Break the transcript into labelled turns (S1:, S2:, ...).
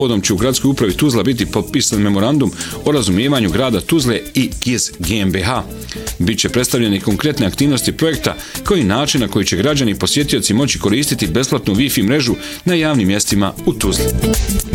S1: Povodom će u gradskoj upravi Tuzla biti potpisan memorandum o razumijevanju grada Tuzle i GIZ GmbH. Biće predstavljene konkretne aktivnosti projekta kao i način na koji će građani i posjetioci moći koristiti besplatnu Wi-Fi mrežu na javnim mjestima u Tuzli.